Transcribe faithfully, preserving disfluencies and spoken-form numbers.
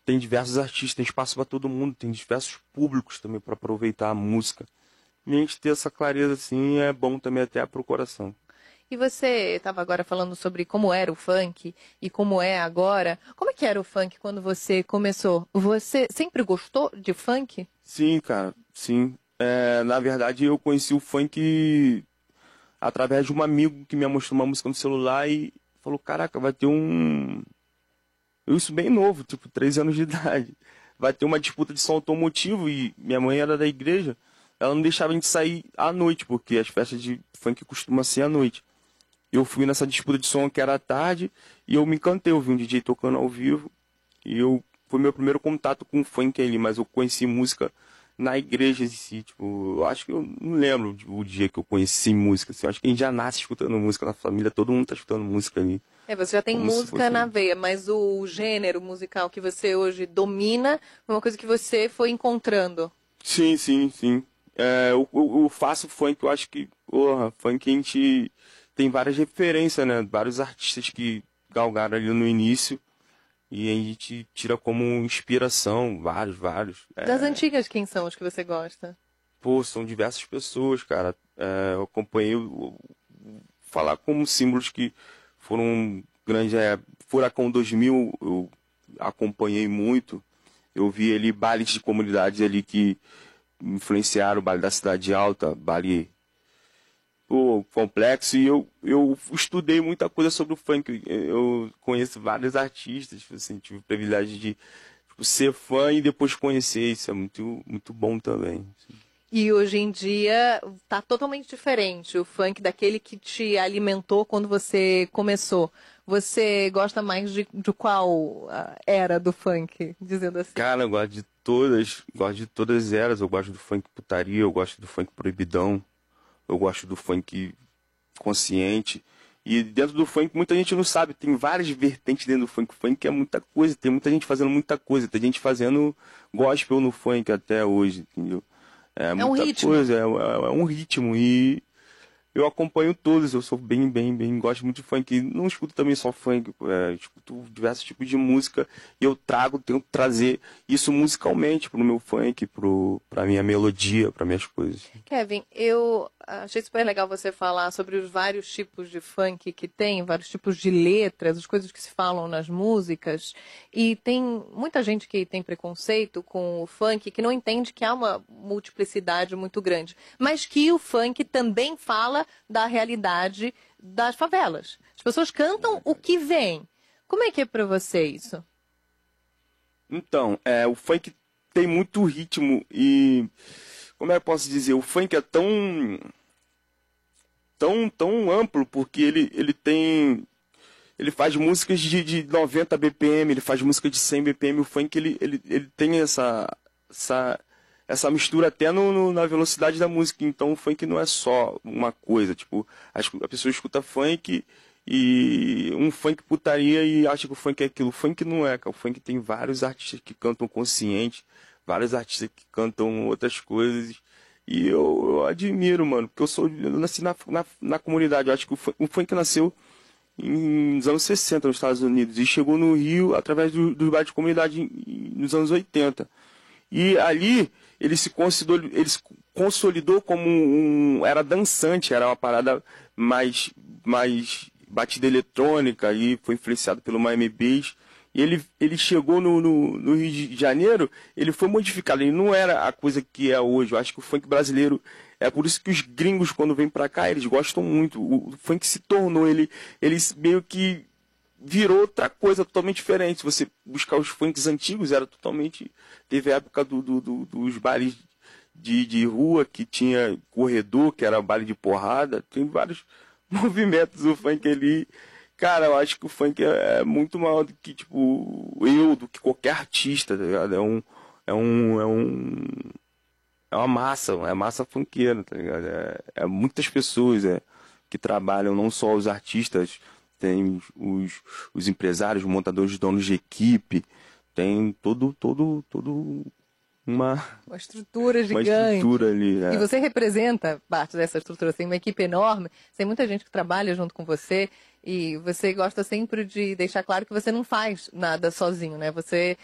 tem diversos artistas, tem espaço para todo mundo, tem diversos públicos também para aproveitar a música. E a gente ter essa clareza assim é bom também até pro coração. E você estava agora falando sobre como era o funk e como é agora. Como é que era o funk quando você começou? Você sempre gostou de funk? Sim, cara, sim. É, na verdade, eu conheci o funk através de um amigo que me mostrou uma música no celular e falou, caraca, vai ter um... Eu isso bem novo, tipo, três anos de idade. Vai ter uma disputa de som automotivo e minha mãe era da igreja. Ela não deixava a gente sair à noite, porque as festas de funk costumam ser à noite. Eu fui nessa disputa de som que era à tarde e eu me encantei, eu vi um D J tocando ao vivo e eu foi meu primeiro contato com o funk ali, mas eu conheci música na igreja em si, tipo, eu acho que eu não lembro o dia que eu conheci música, assim, eu acho que a gente já nasce escutando música na família, todo mundo tá escutando música ali. É, você já tem Como se música fosse- na veia, mas o gênero musical que você hoje domina é uma coisa que você foi encontrando. Sim, sim, sim. É, eu, eu, eu faço funk, eu acho que, porra, funk a gente tem várias referências, né? Vários artistas que galgaram ali no início e a gente tira como inspiração, vários, vários. É, Das antigas, quem são os que você gosta? pô, são diversas pessoas, cara. É, eu acompanhei, o- o- falar como símbolos que foram grandes, é, Furacão dois mil, eu acompanhei muito. Eu vi ali bailes de comunidades ali que influenciaram o baile da Cidade Alta, baile pô, complexo, e eu, eu estudei muita coisa sobre o funk. Eu conheço vários artistas, assim, tive o privilégio de tipo, ser fã e depois conhecer, isso é muito, muito bom também. E hoje em dia tá totalmente diferente o funk daquele que te alimentou quando você começou. Você gosta mais de, de qual ah, era do funk, dizendo assim? Cara, eu gosto de todas, gosto de todas as eras, eu gosto do funk putaria, eu gosto do funk proibidão, eu gosto do funk consciente. E dentro do funk, muita gente não sabe, tem várias vertentes dentro do funk. O funk é muita coisa, tem muita gente fazendo muita coisa. Tem gente fazendo gospel no funk até hoje, entendeu? É, um muita ritmo. coisa, é, é- é um ritmo. E eu acompanho todos, eu sou bem, bem, bem, gosto muito de funk. Não escuto também só funk, é, escuto diversos tipos de música e eu trago, tento trazer isso musicalmente pro meu funk, pro, pra minha melodia, para minhas coisas. Kevin, eu achei super legal você falar sobre os vários tipos de funk que tem, vários tipos de letras, as coisas que se falam nas músicas. E tem muita gente que tem preconceito com o funk, que não entende que há uma multiplicidade muito grande, mas que o funk também fala da realidade das favelas. As pessoas cantam o que vem. Como é que é pra você isso? Então, é, o funk tem muito ritmo e, como é que eu posso dizer, o funk é tão, tão, tão amplo porque ele, ele tem, ele faz músicas de, de noventa B P M, ele faz música de cem B P M, o funk ele, ele, ele tem essa, essa, essa mistura até no, no- na velocidade da música, então o funk não é só uma coisa, tipo, as- a pessoa escuta funk e um funk putaria e acha que o funk é aquilo. O funk não é, cara. O funk tem vários artistas que cantam consciente, vários artistas que cantam outras coisas. E eu, eu admiro, mano, porque eu sou, eu nasci na, na, na comunidade. Eu acho que o funk, o funk nasceu em- nos anos sessenta nos Estados Unidos e chegou no Rio através do, do bairro de comunidade em- em- nos anos oitenta. E ali ele se consolidou, ele se consolidou como um, era dançante, era uma parada mais, mais batida eletrônica e foi influenciado pelo Miami Bass. E ele, ele chegou no, no, no Rio de Janeiro, ele foi modificado, ele não era a coisa que é hoje. Eu acho que o funk brasileiro, é por isso que os gringos quando vêm pra cá, eles gostam muito. O, o funk se tornou, ele, ele meio que virou outra coisa totalmente diferente. Se você buscar os funks antigos, era totalmente... Teve a época do, do- do- dos bailes de, de rua, que tinha corredor, que era baile de porrada. Tem vários movimentos do funk ali. Cara, eu acho que o funk é, é muito maior do que, tipo, eu, do que qualquer artista, tá ligado? É um... É um... É um é uma massa, é massa funkeira, tá ligado? É, é muitas pessoas é, que trabalham, não só os artistas, tem os, os empresários, montadores, donos de equipe, tem todo, todo, todo uma, Uma estrutura uma gigante. estrutura ali. E É. você representa parte dessa estrutura, tem uma equipe enorme, tem muita gente que trabalha junto com você e você gosta sempre de deixar claro que você não faz nada sozinho, né? Você